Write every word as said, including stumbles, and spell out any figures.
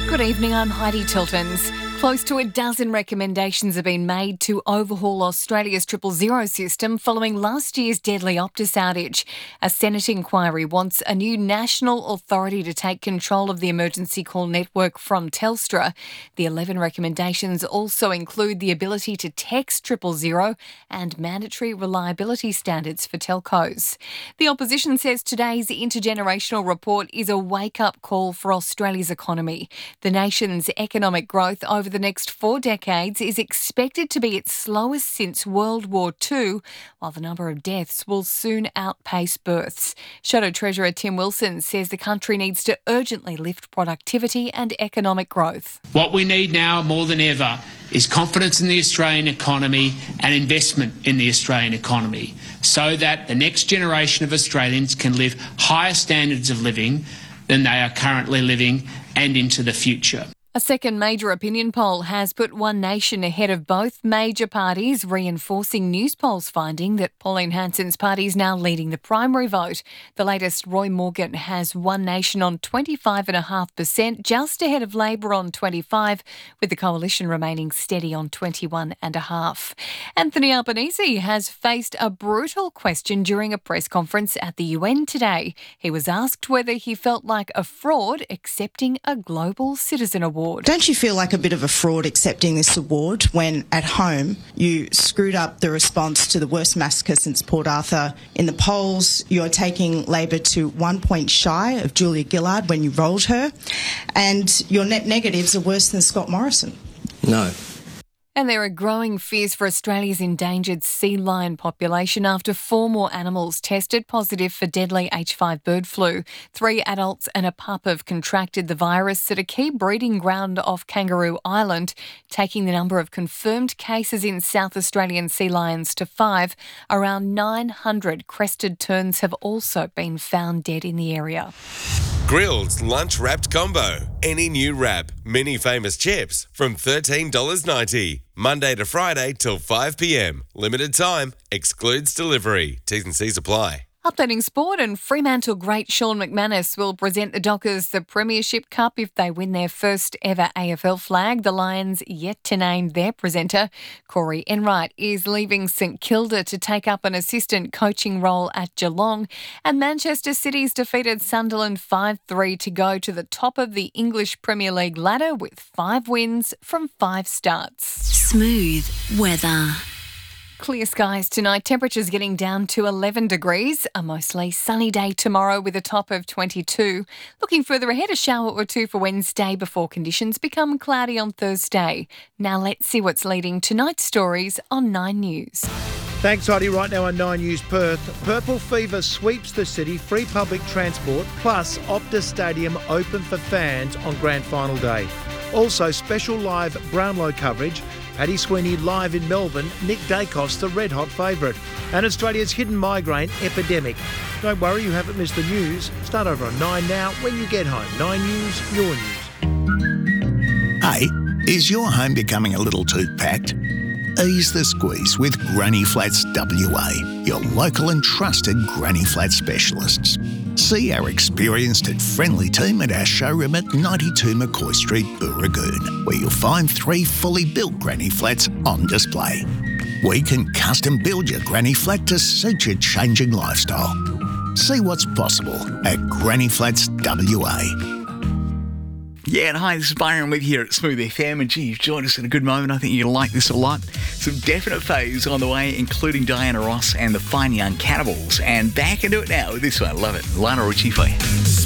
Good evening, I'm Heidi Tiltons. Close to a dozen recommendations have been made to overhaul Australia's triple zero system following last year's deadly Optus outage. A Senate inquiry wants a new national authority to take control of the emergency call network from Telstra. The eleven recommendations also include the ability to text triple zero and mandatory reliability standards for telcos. The opposition says today's intergenerational report is a wake-up call for Australia's economy. The nation's economic growth over the next four decades is expected to be its slowest since World War Two, while the number of deaths will soon outpace births. Shadow Treasurer Tim Wilson says the country needs to urgently lift productivity and economic growth. What we need now more than ever is confidence in the Australian economy and investment in the Australian economy so that the next generation of Australians can live higher standards of living than they are currently living and into the future. A second major opinion poll has put One Nation ahead of both major parties, reinforcing Newspolls' finding that Pauline Hanson's party is now leading the primary vote. The latest, Roy Morgan, has One Nation on twenty-five point five percent, just ahead of Labor on twenty-five, with the coalition remaining steady on twenty-one point five. Anthony Albanese has faced a brutal question during a press conference at the U N today. He was asked whether he felt like a fraud accepting a Global Citizen Award. Don't you feel like a bit of a fraud accepting this award when at home you screwed up the response to the worst massacre since Port Arthur? In the polls, you're taking Labor to one point shy of Julia Gillard when you rolled her, and your net negatives are worse than Scott Morrison. No. And there are growing fears for Australia's endangered sea lion population after four more animals tested positive for deadly H five bird flu. Three adults and a pup have contracted the virus at a key breeding ground off Kangaroo Island, taking the number of confirmed cases in South Australian sea lions to five. Around nine hundred crested terns have also been found dead in the area. Grilled lunch wrapped combo. Any new wrap, mini famous chips from thirteen dollars ninety. Monday to Friday till five p.m. Limited time. Excludes delivery. T's and C's apply. Updating sport, and Fremantle great Sean McManus will present the Dockers the Premiership Cup if they win their first ever A F L flag. The Lions yet to name their presenter. Corey Enright is leaving St Kilda to take up an assistant coaching role at Geelong. And Manchester City's defeated Sunderland five three to go to the top of the English Premier League ladder with five wins from five starts. Smooth weather. Clear skies tonight, temperatures getting down to eleven degrees. A mostly sunny day tomorrow with a top of twenty-two. Looking further ahead, a shower or two for Wednesday before conditions become cloudy on Thursday. Now let's see what's leading tonight's stories on Nine News. Thanks, Heidi. Right now on Nine News Perth, Purple Fever sweeps the city, free public transport, plus Optus Stadium open for fans on Grand Final Day. Also, special live Brownlow coverage. Paddy Sweeney live in Melbourne, Nick Dacos the red-hot favourite. And Australia's hidden migraine epidemic. Don't worry, you haven't missed the news. Start over on Nine now when you get home. Nine News, your news. Hey, is your home becoming a little too packed? Ease the squeeze with Granny Flats W A, your local and trusted Granny Flat specialists. See our experienced and friendly team at our showroom at ninety-two McCoy Street, Booragoon, where you'll find three fully built Granny Flats on display. We can custom build your Granny Flat to suit your changing lifestyle. See what's possible at Granny Flats W A. Yeah, and hi, this is Byron with you here at Smooth F M, and gee, you've joined us at a good moment. I think you'll like this a lot. Some definite faves on the way, including Diana Ross and the Fine Young Cannibals. And back into it now with this one. Love it. Lionel Richie for you.